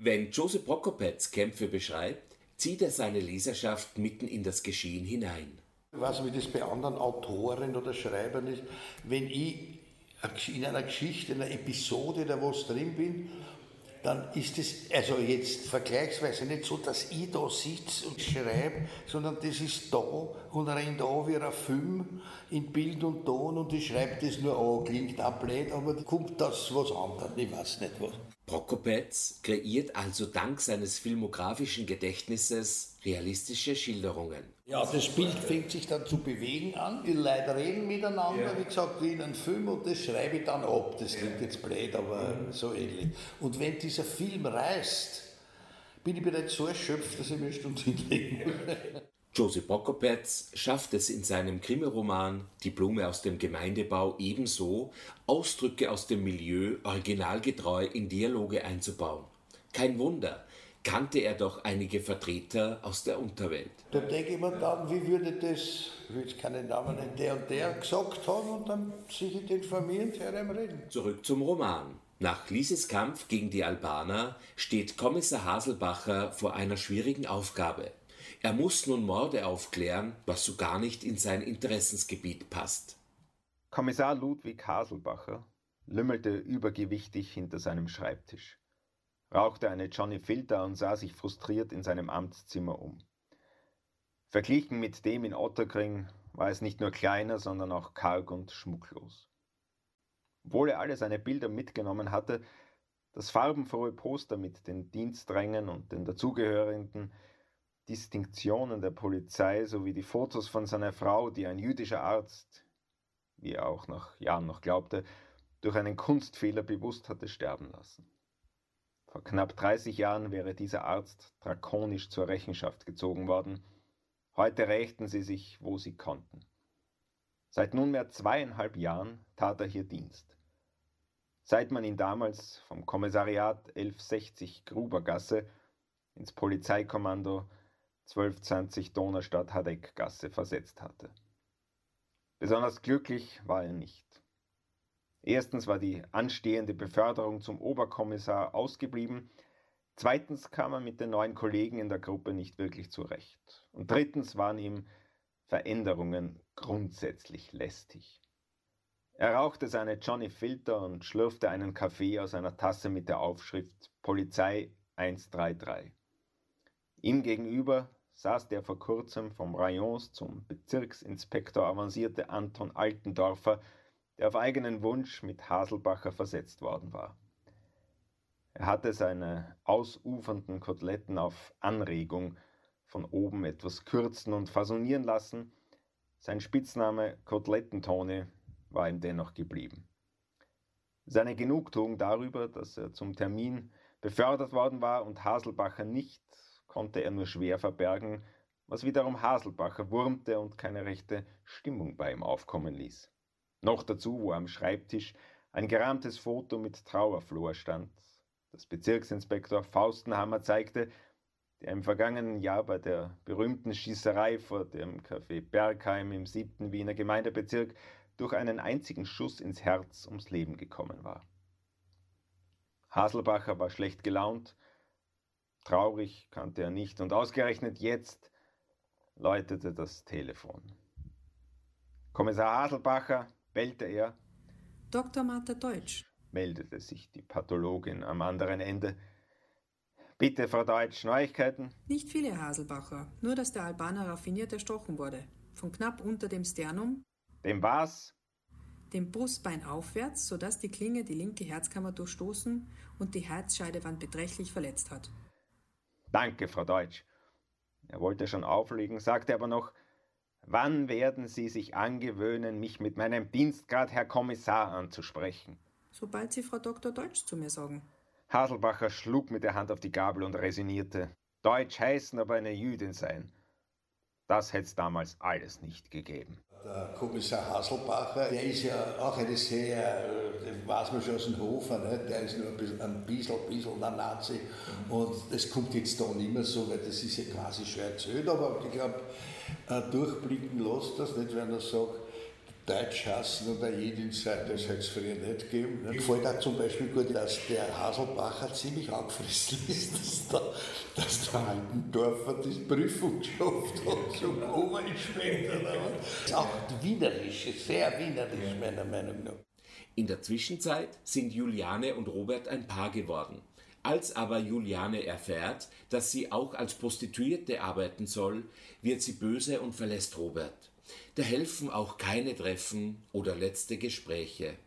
Wenn Joseph Prokopetz Kämpfe beschreibt, zieht er seine Leserschaft mitten in das Geschehen hinein. Ich weiß nicht, wie das bei anderen Autoren oder Schreibern ist. Wenn ich in einer Geschichte, in einer Episode da was drin bin, dann ist es also jetzt vergleichsweise nicht so, dass ich da sitze und schreibe, sondern das ist da und rennt da wie ein Film in Bild und Ton und ich schreibe das nur an. Klingt auch blöd, aber kommt das was anderes, ich weiß nicht was. Prokopetz kreiert also dank seines filmografischen Gedächtnisses realistische Schilderungen. Ja, das Bild fängt sich dann zu bewegen an, die Leute reden miteinander, wie gesagt, wie in einem Film und das schreibe ich dann ab. Das klingt jetzt blöd, aber so ähnlich. Und wenn dieser Film reißt, bin ich bereits so erschöpft, dass ich mir eine Stunde hinlegen muss. Joseph Prokopetz schafft es in seinem Krimiroman Die Blume aus dem Gemeindebau ebenso, Ausdrücke aus dem Milieu originalgetreu in Dialoge einzubauen. Kein Wunder, kannte er doch einige Vertreter aus der Unterwelt. Da denke ich mir dann, wie würde das, ich will jetzt keinen Namen nennen, der und der gesagt haben und dann sich informieren, hören reden. Zurück zum Roman. Nach Lises Kampf gegen die Albaner steht Kommissar Haselbacher vor einer schwierigen Aufgabe. Er muss nun Morde aufklären, was so gar nicht in sein Interessensgebiet passt. Kommissar Ludwig Haselbacher lümmelte übergewichtig hinter seinem Schreibtisch, rauchte eine Johnny Filter und sah sich frustriert in seinem Amtszimmer um. Verglichen mit dem in Otterkring war es nicht nur kleiner, sondern auch karg und schmucklos. Obwohl er alle seine Bilder mitgenommen hatte, das farbenfrohe Poster mit den Diensträngen und den dazugehörigen Distinktionen der Polizei sowie die Fotos von seiner Frau, die ein jüdischer Arzt, wie er auch nach Jahren noch glaubte, durch einen Kunstfehler bewusst hatte sterben lassen. Vor knapp 30 Jahren wäre dieser Arzt drakonisch zur Rechenschaft gezogen worden. Heute rächten sie sich, wo sie konnten. Seit nunmehr 2,5 Jahren tat er hier Dienst. Seit man ihn damals vom Kommissariat 1160 Grubergasse ins Polizeikommando 1220 Donaustadt-Hadeckgasse versetzt hatte. Besonders glücklich war er nicht. Erstens war die anstehende Beförderung zum Oberkommissar ausgeblieben, zweitens kam er mit den neuen Kollegen in der Gruppe nicht wirklich zurecht und drittens waren ihm Veränderungen grundsätzlich lästig. Er rauchte seine Johnny Filter und schlürfte einen Kaffee aus einer Tasse mit der Aufschrift Polizei 133. Ihm gegenüber saß der vor kurzem vom Rayons zum Bezirksinspektor avancierte Anton Altendorfer, der auf eigenen Wunsch mit Haselbacher versetzt worden war. Er hatte seine ausufernden Koteletten auf Anregung von oben etwas kürzen und fasonieren lassen. Sein Spitzname Kotelettentoni war ihm dennoch geblieben. Seine Genugtuung darüber, dass er zum Termin befördert worden war und Haselbacher nicht, konnte er nur schwer verbergen, was wiederum Haselbacher wurmte und keine rechte Stimmung bei ihm aufkommen ließ. Noch dazu, wo am Schreibtisch ein gerahmtes Foto mit Trauerflor stand, das Bezirksinspektor Faustenhammer zeigte, der im vergangenen Jahr bei der berühmten Schießerei vor dem Café Bergheim im 7. Wiener Gemeindebezirk durch einen einzigen Schuss ins Herz ums Leben gekommen war. Haselbacher war schlecht gelaunt, traurig kannte er nicht und ausgerechnet jetzt läutete das Telefon. Kommissar Haselbacher, bellte er. Dr. Martha Deutsch, meldete sich die Pathologin am anderen Ende. Bitte, Frau Deutsch, Neuigkeiten? Nicht viele, Herr Haselbacher, nur dass der Albaner raffiniert erstochen wurde. Von knapp unter dem Sternum. Dem was? Dem Brustbein aufwärts, sodass die Klinge die linke Herzkammer durchstoßen und die Herzscheidewand beträchtlich verletzt hat. Danke, Frau Deutsch. Er wollte schon auflegen, sagte aber noch, wann werden Sie sich angewöhnen, mich mit meinem Dienstgrad Herr Kommissar anzusprechen? Sobald Sie Frau Dr. Deutsch zu mir sagen. Haselbacher schlug mit der Hand auf die Gabel und resonierte. Deutsch heißen, aber eine Jüdin sein. Das hätte es damals alles nicht gegeben. Der Kommissar Haselbacher, der ist ja auch eine sehr, den weiß man schon aus dem Hof, ne? Der ist nur ein bisschen ein Nazi. Und das kommt jetzt da nicht mehr so, weil das ist ja quasi schon erzählt, aber ich glaube, durchblicken lässt das nicht, wenn er sagt, Deutsch hassen oder Jedinseite, das hätte es früher nicht gegeben. Mir gefällt auch zum Beispiel gut, dass der Haselbacher ziemlich angefressen ist, dass der Altendorfer die Prüfung geschafft hat zum Oberinspektor. Das ist auch wienerisch, sehr wienerisch meiner Meinung nach. In der Zwischenzeit sind Juliane und Robert ein Paar geworden. Als aber Juliane erfährt, dass sie auch als Prostituierte arbeiten soll, wird sie böse und verlässt Robert. Da helfen auch keine Treffen oder letzte Gespräche.